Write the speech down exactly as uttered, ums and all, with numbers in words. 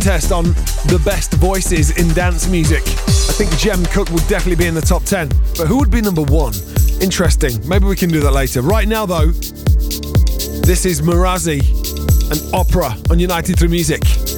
test on the best voices in dance music. I think Jem Cook would definitely be in the top ten. But who would be number one? Interesting. Maybe we can do that later. Right now, though, this is Mrazzi and Opera on United Through Music.